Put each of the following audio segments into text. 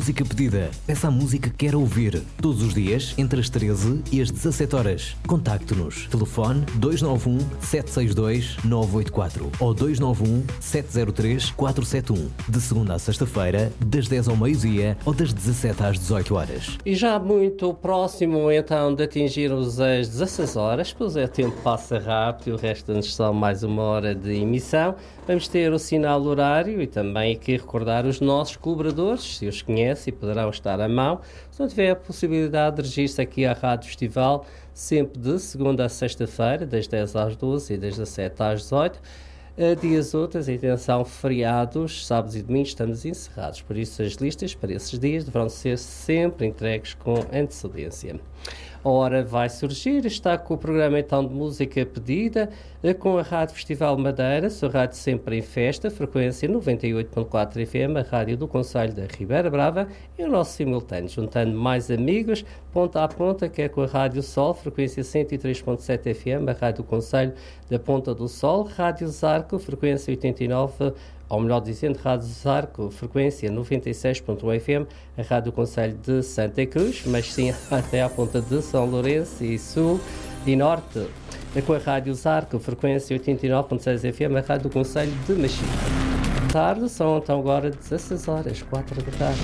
música pedida. Peça a música que quer ouvir. Todos os dias, entre as 13 e as 17 horas. Contacte-nos. Telefone 291 762 984 ou 291 703 471. De segunda a sexta-feira, das 10 ao meio-dia ou das 17 às 18 horas. E já muito próximo, então, de atingirmos as 16 horas, pois o tempo passa rápido, resta-nos só mais uma hora de emissão. Vamos ter o sinal horário e também aqui recordar os nossos colaboradores, se os conhece, e poderão estar à mão. Se não tiver a possibilidade de registro aqui à Rádio Festival, sempre de segunda a sexta-feira, das 10 às 12 e das 17 às 18. Dias outros, atenção, feriados, sábados e domingos, estamos encerrados. Por isso, as listas para esses dias deverão ser sempre entregues com antecedência. A hora vai surgir, está com o programa então de música pedida, com a Rádio Festival Madeira, sua rádio sempre em festa, frequência 98.4 FM, a rádio do Concelho da Ribeira Brava, e o nosso simultâneo, juntando mais amigos, ponta a ponta, quer com a Rádio Sol, frequência 103.7 FM, a rádio do Concelho da Ponta do Sol, Rádio Zarco, frequência 89, ou melhor dizendo, Rádio Zarco, frequência 96.1 FM, a Rádio do Concelho de Santa Cruz, mas sim até à ponta de São Lourenço e Sul e Norte, com a Rádio Zarco, frequência 89.6 FM, a Rádio do Concelho de Machico. Tarde, são então agora 16 horas, 4 da tarde.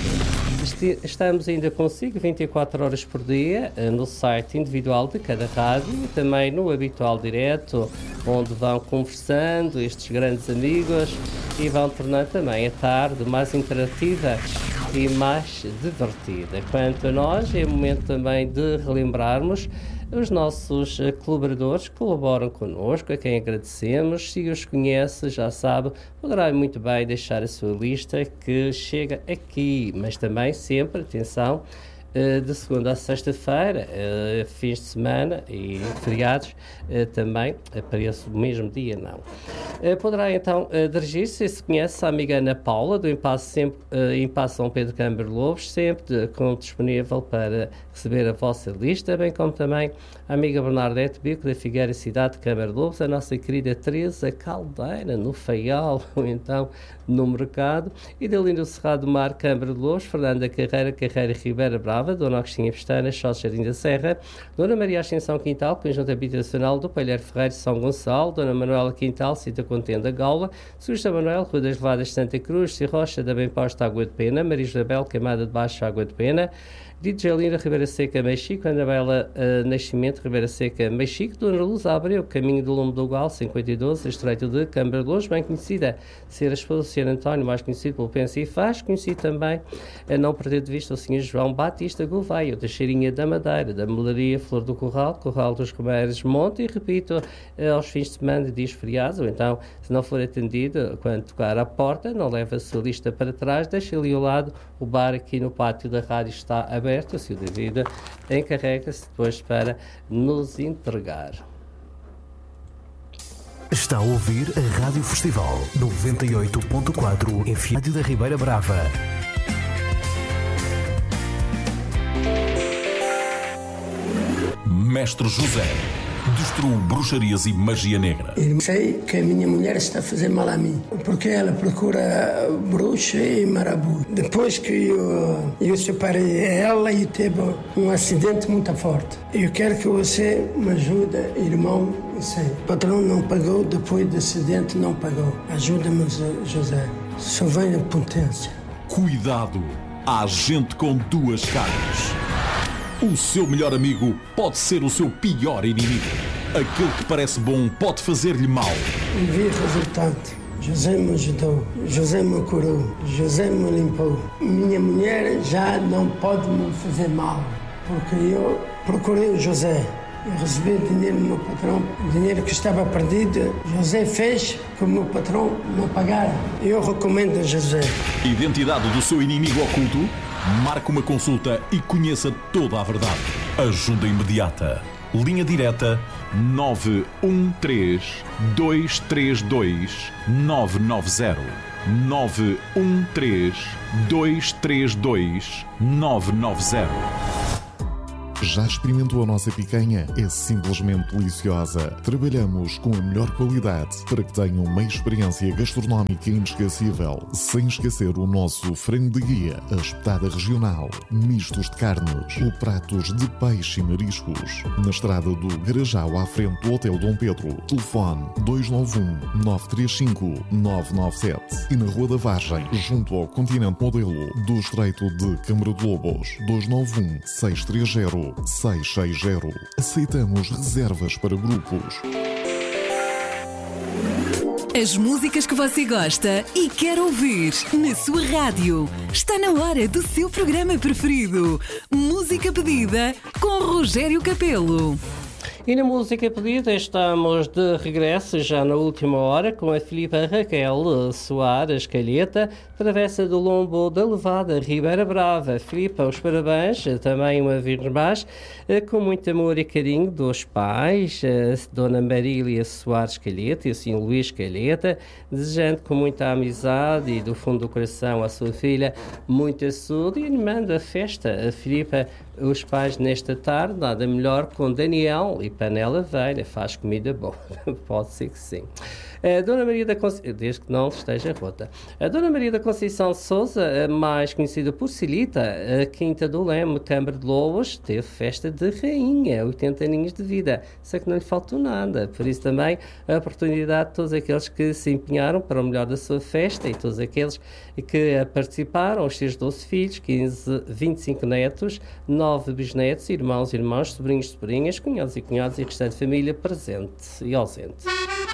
Estamos ainda consigo 24 horas por dia no site individual de cada rádio e também no habitual direto, onde vão conversando estes grandes amigos e vão tornando também a tarde mais interativa e mais divertida. Quanto a nós, é momento também de relembrarmos os nossos colaboradores que colaboram connosco, a quem agradecemos. Se os conhece, já sabe, poderá muito bem deixar a sua lista que chega aqui, mas também sempre, atenção, de segunda a sexta-feira, fins de semana e feriados também, para esse mesmo dia não. Poderá então dirigir-se, se conhece, a amiga Ana Paula, do Impasse São Pedro Câmara Lobos, sempre disponível para receber a vossa lista, bem como também a amiga Bernadette Bico, da Figueira Cidade de Câmara Lobos, a nossa querida Teresa Caldeira, no Faial, ou então no Mercado, e da Linda Cerrado do Mar, Câmara Lobos, Fernanda Carreira Ribeira Brava, Dona Agostinha Pestana, Sócio Jardim da Serra, Dona Maria Ascensão Quintal, Conjunto Habitacional do Palheiro Ferreira, São Gonçalo, Dona Manuela Quintal, Cita Contenda Gaula, Sr. Manuel, Rua das Levadas, Santa Cruz, Cirrocha da Bem Posta, Água de Pena, Maria Isabel, Queimada de Baixo, Água de Pena, Djalina, Ribeira Seca, Mexico, Anabela Nascimento, Ribeira Seca, Mexico, Dona Luz Abreu, Caminho do Lume do Gal, 52, Estreito de Câmara de Lobos, bem conhecida, ser a esposa do Sr. António, mais conhecido pelo Pensa e Faz, conhecido também, a não perder de vista, o Sr. João Batista Gouveia, da Cheirinha da Madeira, da Melaria Flor do Corral dos Romeiros Monte, e repito, aos fins de semana e dias feriados, ou então, se não for atendido, quando tocar à porta, não leva a sua lista para trás, deixa ali ao lado, o bar aqui no pátio da rádio está aberto, se o devido, encarrega-se depois para nos entregar. Está a ouvir a Rádio Festival 98.4 em Rádio da Ribeira Brava. Mestre José destruiu bruxarias e magia negra. Eu sei que a minha mulher está a fazer mal a mim, porque ela procura bruxa e marabu. Depois que eu separei ela e teve um acidente muito forte. Eu quero que você me ajude, irmão. O patrão não pagou, depois do acidente não pagou. Ajuda-me, José. Só vem a potência. Cuidado, há gente com duas caras. O seu melhor amigo pode ser o seu pior inimigo. Aquele que parece bom pode fazer-lhe mal. E vi o resultado. José me ajudou, José me curou, José me limpou. Minha mulher já não pode me fazer mal, porque eu procurei o José. Eu recebi dinheiro do meu patrão, dinheiro que estava perdido. José fez que o meu patrão não pagara. Eu recomendo a José. Identidade do seu inimigo oculto? Marque uma consulta e conheça toda a verdade. Ajuda imediata. Linha direta 913-232-990. 913-232-990. Já experimentou a nossa picanha? É simplesmente deliciosa. Trabalhamos com a melhor qualidade para que tenham uma experiência gastronómica inesquecível. Sem esquecer o nosso frango de guia, a espetada regional, mistos de carnes ou pratos de peixe e mariscos. Na estrada do Garajal, à frente do Hotel Dom Pedro. Telefone 291-935-997. E na Rua da Vargem, junto ao Continente Modelo do Estreito de Câmara de Lobos. 291-630-660. Aceitamos reservas para grupos. As músicas que você gosta e quer ouvir na sua rádio. Está na hora do seu programa preferido. Música Pedida com Rogério Capelo. E na música pedida estamos de regresso já na última hora com a Filipa Raquel Soares Calheta, Travessa do Lombo da Levada, Ribeira Brava. Filipa, os parabéns, também uma vez mais, com muito amor e carinho dos pais, Dona Marília Soares Calheta e o Sr. Luís Calheta, desejando com muita amizade e do fundo do coração à sua filha muita saúde e animando a festa. A Filipa, os pais nesta tarde, nada melhor com Daniel e panela velha, faz comida boa. Pode ser que sim. A Dona Maria da Conceição, desde que não esteja rota. A Dona Maria da Conceição Sousa, mais conhecida por Silita, a Quinta do Leme, Câmara de Lobos, teve festa de rainha, 80 aninhos de vida, só que não lhe faltou nada. Por isso também a oportunidade de todos aqueles que se empenharam para o melhor da sua festa e todos aqueles que participaram, os seus 12 filhos, 25 netos, 9 bisnetos, irmãos, sobrinhos, sobrinhas, cunhados e cunhadas e restante família presente e ausente.